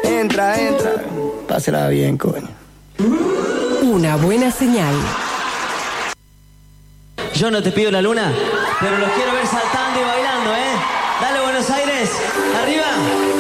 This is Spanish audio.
Entra, pásela bien, coño. Una buena señal. Yo no te pido la luna, pero los quiero ver saltando y bailando, ¿eh? Dale, Buenos Aires, arriba.